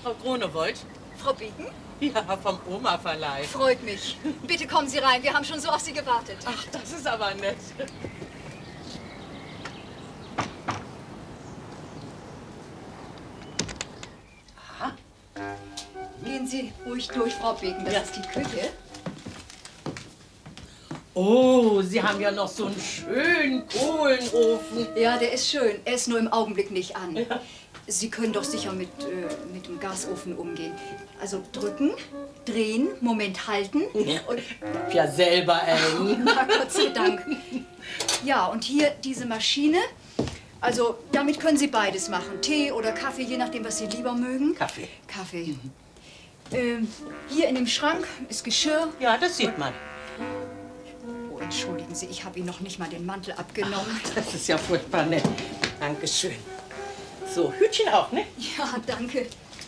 Frau Gronewold? Frau Beken? Ja, vom Oma-Verleih. Freut mich. Bitte kommen Sie rein, wir haben schon so auf Sie gewartet. Ach, das ist aber nett. Aha. Gehen Sie ruhig durch, Frau Beken, das ist die Küche. Oh, Sie haben ja noch so einen schönen Kohlenofen. Ja, der ist schön. Er ist nur im Augenblick nicht an. Ja. Sie können doch sicher mit dem Gasofen umgehen. Also drücken, drehen, Moment halten. Ja, und ja selber eng. Na, Gott sei Dank. Ja, und hier diese Maschine. Also damit können Sie beides machen. Tee oder Kaffee, je nachdem, was Sie lieber mögen. Kaffee. Kaffee. Hier in dem Schrank ist Geschirr. Ja, das sieht man. Oh, entschuldigen Sie, ich habe Ihnen noch nicht mal den Mantel abgenommen. Ach, das ist ja furchtbar nett. Dankeschön. So, Hütchen auch, ne? Ja, danke.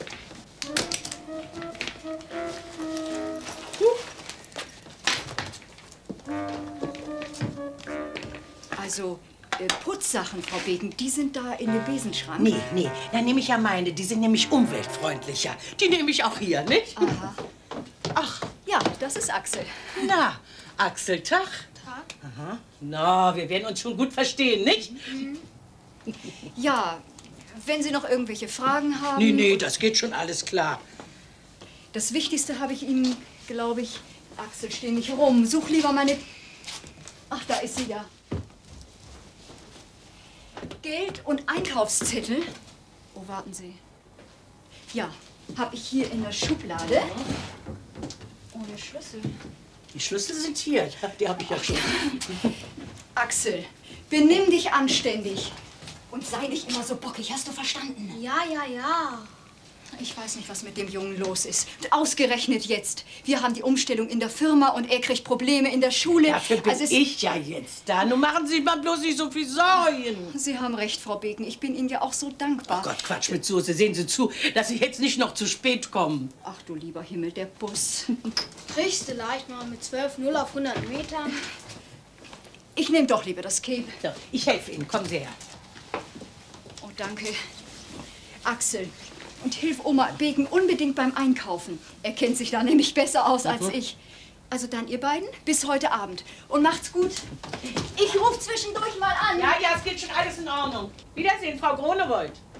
Also, Putzsachen, Frau Beken, die sind da in dem Besenschrank? Nee, dann nehme ich ja meine. Die sind nämlich umweltfreundlicher. Die nehme ich auch hier, nicht? Aha. Ach. Ja, das ist Axel. Na, Axel, Tag. Tag. Aha. Na, wir werden uns schon gut verstehen, nicht? Mhm. Ja, wenn Sie noch irgendwelche Fragen haben... Nee, das geht schon alles klar. Das Wichtigste habe ich Ihnen, glaube ich... Axel, steh nicht rum. Such lieber meine... Ach, da ist sie ja. Geld und Einkaufszettel. Oh, warten Sie. Ja, habe ich hier in der Schublade. Ohne Schlüssel. Die Schlüssel sind hier. Die habe ich ja schon. Axel, benimm dich anständig. Und sei nicht immer so bockig, hast du verstanden? Ja. Ich weiß nicht, was mit dem Jungen los ist. Ausgerechnet jetzt. Wir haben die Umstellung in der Firma und er kriegt Probleme in der Schule. Dafür bin ich ja jetzt da. Nun machen Sie mal bloß nicht so viel Sorgen. Sie haben recht, Frau Beken. Ich bin Ihnen ja auch so dankbar. Oh Gott, Quatsch mit Soße. Sehen Sie zu, dass Sie jetzt nicht noch zu spät kommen. Ach du lieber Himmel, der Bus. Kriegst du leicht mal mit 12,0 auf 100 Metern? Ich nehme doch lieber das Cape. So, ich helfe Ihnen. Kommen Sie her. Oh, danke. Axel, und hilf Oma Beken unbedingt beim Einkaufen. Er kennt sich da nämlich besser aus als ich. Also dann, ihr beiden, bis heute Abend. Und macht's gut. Ich rufe zwischendurch mal an. Ja, es geht schon alles in Ordnung. Wiedersehen, Frau Gronewold.